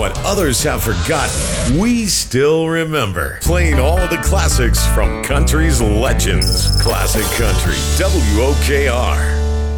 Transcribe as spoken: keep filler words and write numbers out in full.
what others have forgotten, we still remember. Playing all of the classics from country's legends. Classic Country, W O K R.